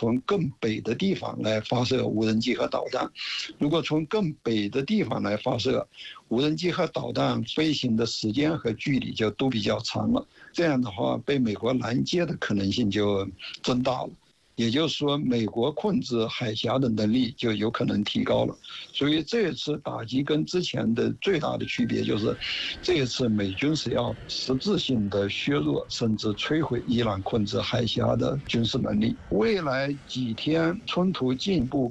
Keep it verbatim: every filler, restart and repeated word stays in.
从更北的地方来发射无人机和导弹。如果从更北的地方来发射无人机和导弹，飞行的时间和距离就都比较长了，这样的话被美国拦截的可能性就增大了。也就是说，美国控制海峡的能力就有可能提高了。所以这一次打击跟之前的最大的区别就是，这一次美军是要实质性的削弱甚至摧毁伊朗控制海峡的军事能力。未来几天冲突进一步